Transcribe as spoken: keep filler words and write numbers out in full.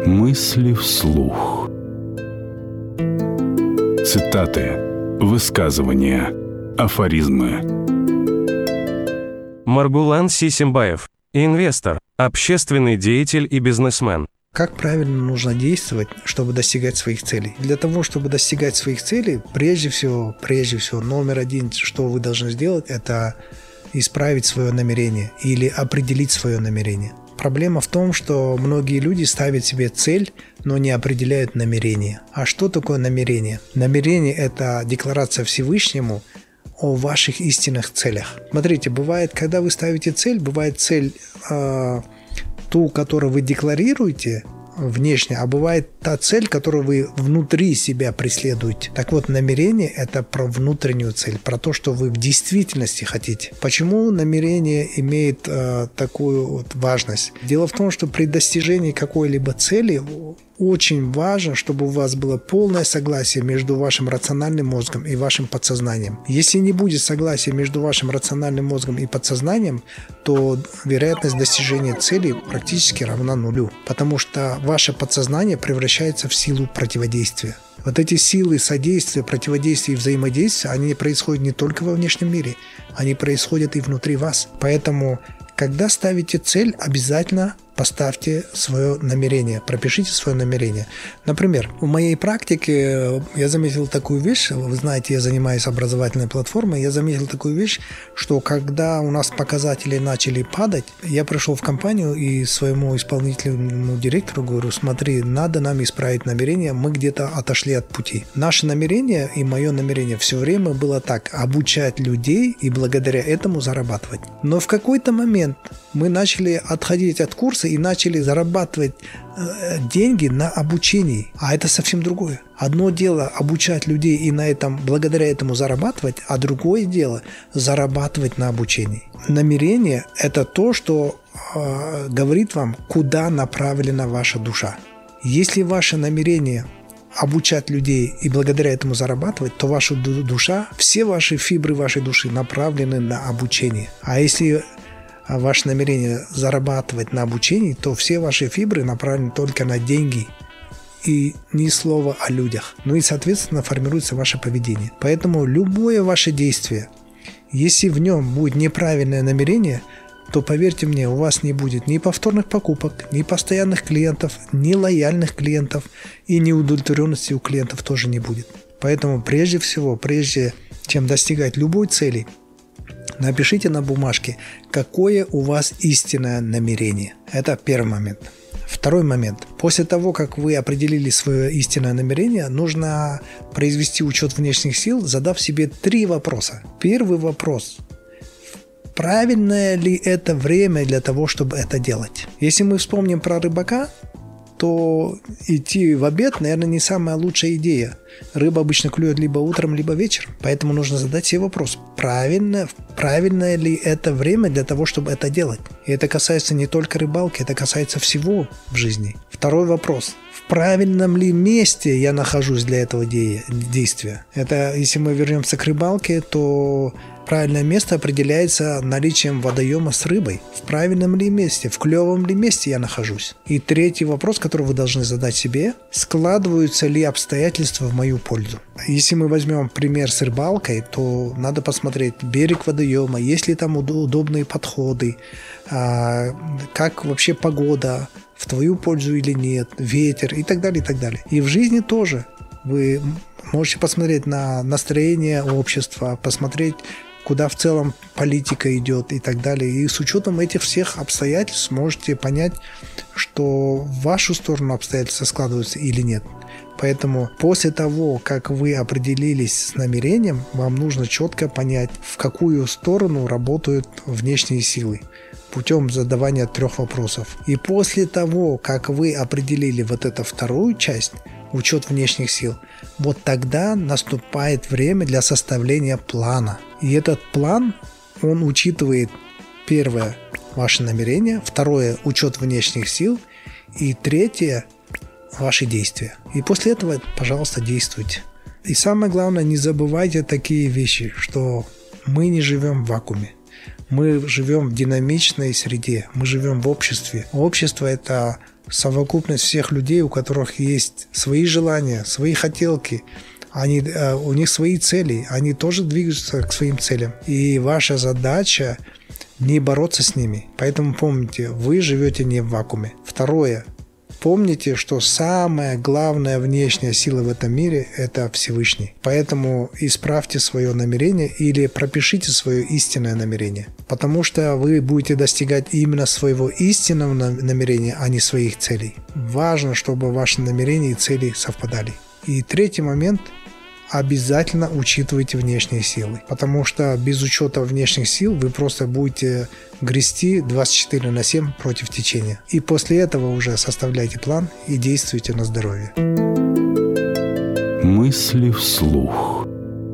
Мысли вслух. Цитаты, высказывания, афоризмы. Маргулан Сисимбаев. Инвестор, общественный деятель и бизнесмен. Как правильно нужно действовать, чтобы достигать своих целей? Для того, чтобы достигать своих целей, прежде всего, прежде всего, номер один, что вы должны сделать, это исправить свое намерение или определить свое намерение. Проблема в том, что многие люди ставят себе цель, но не определяют намерение. А что такое намерение? Намерение – это декларация Всевышнему о ваших истинных целях. Смотрите, бывает, когда вы ставите цель, бывает цель э, ту, которую вы декларируете внешне, а бывает та цель, которую вы внутри себя преследуете. Так вот, намерение – это про внутреннюю цель, про то, что вы в действительности хотите. Почему намерение имеет э, такую вот важность? Дело в том, что при достижении какой-либо цели очень важно, чтобы у вас было полное согласие между вашим рациональным мозгом и вашим подсознанием. Если не будет согласия между вашим рациональным мозгом и подсознанием, то вероятность достижения цели практически равна нулю, потому что ваше подсознание превращается в силу противодействия. Вот эти силы содействия, противодействия и взаимодействия, они происходят не только во внешнем мире, они происходят и внутри вас. Поэтому, когда ставите цель, обязательно поставьте свое намерение, пропишите свое намерение. Например, в моей практике я заметил такую вещь, вы знаете, я занимаюсь образовательной платформой, я заметил такую вещь, что когда у нас показатели начали падать, я пришел в компанию и своему исполнительному директору говорю: смотри, надо нам исправить намерение, мы где-то отошли от пути. Наше намерение и мое намерение все время было так: обучать людей и благодаря этому зарабатывать. Но в какой-то момент мы начали отходить от курса и начали зарабатывать э, деньги на обучении. А это совсем другое. Одно дело обучать людей и на этом, благодаря этому зарабатывать, а другое дело зарабатывать на обучении. Намерение – это то, что э, говорит вам, куда направлена ваша душа. Если ваше намерение обучать людей и благодаря этому зарабатывать, то ваша душа, все ваши фибры вашей души направлены на обучение. А если ваше намерение зарабатывать на обучении, то все ваши фибры направлены только на деньги и ни слова о людях. Ну и, соответственно, формируется ваше поведение. Поэтому любое ваше действие, если в нем будет неправильное намерение, то, поверьте мне, у вас не будет ни повторных покупок, ни постоянных клиентов, ни лояльных клиентов, и неудовлетворенности у клиентов тоже не будет. Поэтому прежде всего, прежде чем достигать любой цели, напишите на бумажке, какое у вас истинное намерение. Это первый момент. Второй момент. После того, как вы определили свое истинное намерение, нужно произвести учет внешних сил, задав себе три вопроса. Первый вопрос. Правильное ли это время для того, чтобы это делать? Если мы вспомним про рыбака, то идти в обед, наверное, не самая лучшая идея. Рыба обычно клюет либо утром, либо вечером. Поэтому нужно задать себе вопрос, правильно, правильное ли это время для того, чтобы это делать. И это касается не только рыбалки, это касается всего в жизни. Второй вопрос. В правильном ли месте я нахожусь для этого де- действия? Это, если мы вернемся к рыбалке, то правильное место определяется наличием водоема с рыбой. В правильном ли месте, в клевом ли месте я нахожусь? И третий вопрос, который вы должны задать себе: складываются ли обстоятельства в мою пользу? Если мы возьмем пример с рыбалкой, то надо посмотреть берег водоема, есть ли там удобные подходы, как вообще погода, в твою пользу или нет, ветер и так далее, и так далее. И в жизни тоже вы можете посмотреть на настроение общества, посмотреть, куда в целом политика идет и так далее. И с учетом этих всех обстоятельств можете понять, что в вашу сторону обстоятельства складываются или нет. Поэтому после того, как вы определились с намерением, вам нужно четко понять, в какую сторону работают внешние силы, путем задавания трех вопросов. И после того, как вы определили вот эту вторую часть, учет внешних сил, вот тогда наступает время для составления плана. И этот план, он учитывает, первое, ваше намерение, второе, учет внешних сил, и третье, ваши действия. И после этого, пожалуйста, действуйте. И самое главное, не забывайте такие вещи, что мы не живем в вакууме. Мы живем в динамичной среде, мы живем в обществе. Общество – это совокупность всех людей, у которых есть свои желания, свои хотелки, они, у них свои цели, они тоже двигаются к своим целям. И ваша задача не бороться с ними. Поэтому помните, вы живете не в вакууме. Второе. Помните, что самая главная внешняя сила в этом мире – это Всевышний. Поэтому исправьте свое намерение или пропишите свое истинное намерение. Потому что вы будете достигать именно своего истинного намерения, а не своих целей. Важно, чтобы ваши намерения и цели совпадали. И третий момент – обязательно учитывайте внешние силы. Потому что без учета внешних сил вы просто будете грести двадцать четыре на семь против течения. И после этого уже составляйте план и действуйте на здоровье. Мысли вслух.